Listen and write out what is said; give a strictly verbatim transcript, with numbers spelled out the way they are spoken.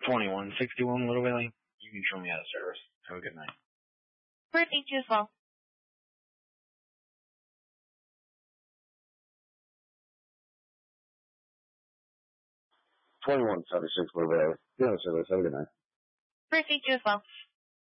twenty-one sixty-one Little Valley. You can show me out of service. Have a good night. Perfect, you as well. twenty-one seventy-six Little Valley. Be out of service. Have a good night. Perfect, you as well.